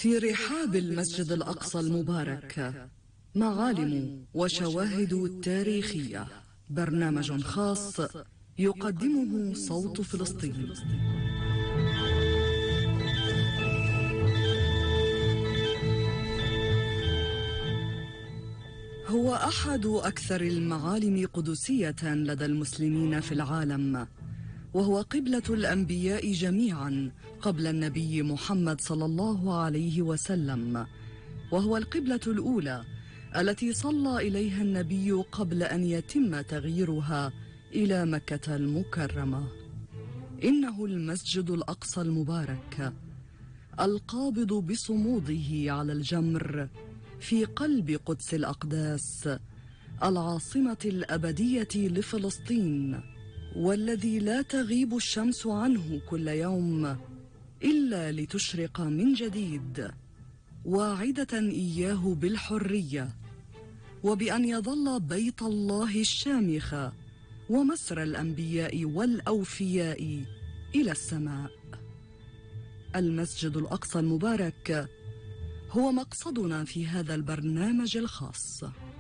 في رحاب المسجد الأقصى المبارك معالم وشواهد تاريخية، برنامج خاص يقدمه صوت فلسطين. هو أحد أكثر المعالم قدسية لدى المسلمين في العالم، وهو قبلة الأنبياء جميعا قبل النبي محمد صلى الله عليه وسلم، وهو القبلة الأولى التي صلى إليها النبي قبل أن يتم تغييرها إلى مكة المكرمة. إنه المسجد الأقصى المبارك القابض بصموده على الجمر في قلب قدس الأقداس، العاصمة الأبدية لفلسطين، والذي لا تغيب الشمس عنه كل يوم إلا لتشرق من جديد، واعدة إياه بالحرية، وبأن يظل بيت الله الشامخ ومسرى الأنبياء والأوفياء إلى السماء. المسجد الأقصى المبارك هو مقصدنا في هذا البرنامج الخاص.